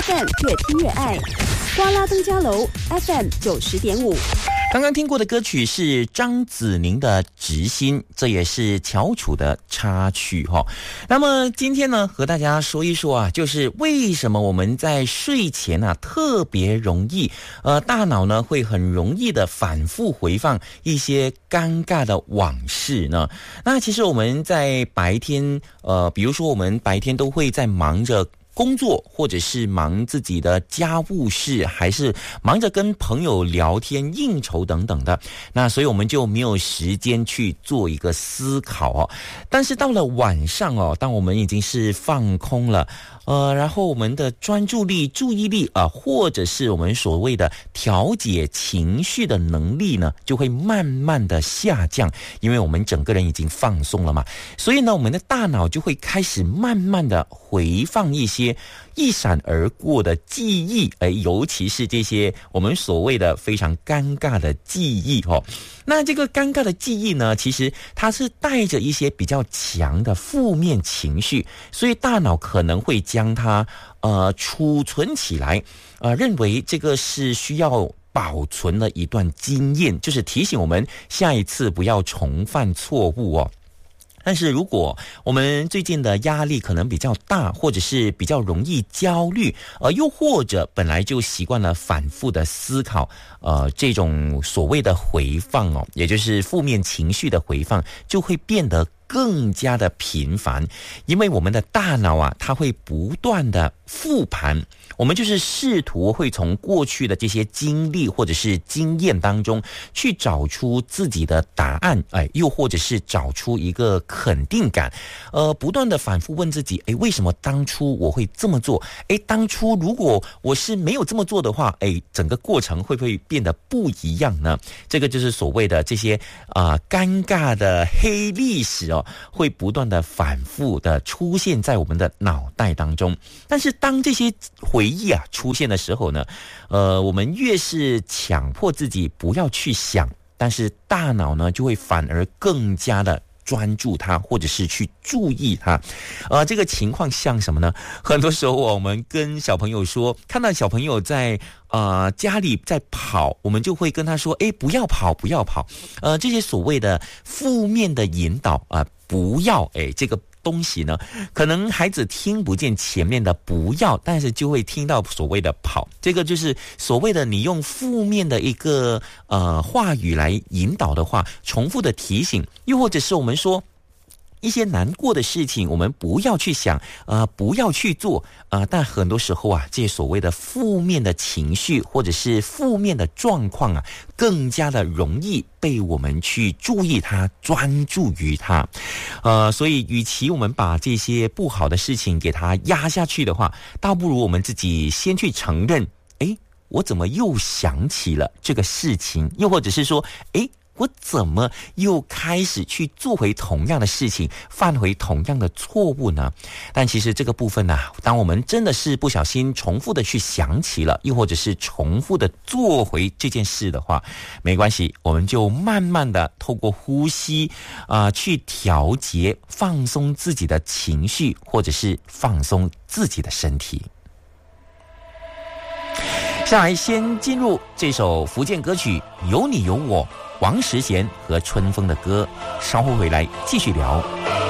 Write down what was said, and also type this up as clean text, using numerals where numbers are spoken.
FM 越听越爱，瓜拉登嘉楼 FM 90.5。 刚刚听过的歌曲是张子宁的《直心》，这也是翘楚的插曲哈。那么今天呢，和大家说一说啊，就是为什么我们在睡前啊特别容易大脑呢会很容易的反复回放一些尴尬的往事呢？那其实我们在白天比如说我们白天都会在忙着工作，或者是忙自己的家务事，还是忙着跟朋友聊天应酬等等的，那所以我们就没有时间去做一个思考哦。但是到了晚上哦，当我们已经是放空了，然后我们的专注力、注意力或者是我们所谓的调节情绪的能力呢，就会慢慢的下降，因为我们整个人已经放松了嘛。所以呢，我们的大脑就会开始慢慢的回放一些一闪而过的记忆，尤其是这些我们所谓的非常尴尬的记忆哦。那这个尴尬的记忆呢，其实它是带着一些比较强的负面情绪，所以大脑可能会将它储存起来，认为这个是需要保存的一段经验，就是提醒我们下一次不要重犯错误哦。但是如果我们最近的压力可能比较大，或者是比较容易焦虑，又或者本来就习惯了反复的思考，这种所谓的回放哦，也就是负面情绪的回放，就会变得更加的频繁，因为我们的大脑啊，它会不断的复盘，我们就是试图会从过去的这些经历或者是经验当中去找出自己的答案，又或者是找出一个肯定感，不断的反复问自己，为什么当初我会这么做？当初如果我是没有这么做的话，整个过程会不会变得不一样呢？这个就是所谓的这些尴尬的黑历史哦，会不断的反复的出现在我们的脑袋当中。但是当这些回忆出现的时候呢，我们越是强迫自己不要去想，但是大脑呢就会反而更加的专注它，或者是去注意它。这个情况像什么呢？很多时候我们跟小朋友说，看到小朋友在家里在跑，我们就会跟他说，不要跑，不要跑。这些所谓的负面的引导不要，这个东西呢，可能孩子听不见前面的不要，但是就会听到所谓的跑。这个就是所谓的你用负面的一个话语来引导的话，重复的提醒，又或者是我们说一些难过的事情，我们不要去想，不要去做，但很多时候这些所谓的负面的情绪或者是负面的状况更加的容易被我们去注意它，专注于它。所以与其我们把这些不好的事情给它压下去的话，倒不如我们自己先去承认，我怎么又想起了这个事情，又或者是说，我怎么又开始去做回同样的事情，犯回同样的错误呢？但其实这个部分当我们真的是不小心重复的去想起了，又或者是重复的做回这件事的话，没关系，我们就慢慢的透过呼吸去调节，放松自己的情绪，或者是放松自己的身体。下来先进入这首福建歌曲《有你有我》，王时贤和春风的歌，稍后回来继续聊。